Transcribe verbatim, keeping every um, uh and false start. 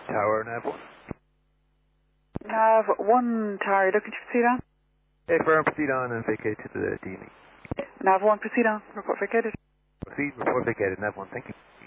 Tower, nav one. Nav one tower, looking to proceed on? Hey, firm, proceed on and vacate to the D M E. Nav one, proceed on. Report vacated. Proceed, report vacated, nav one, thank you.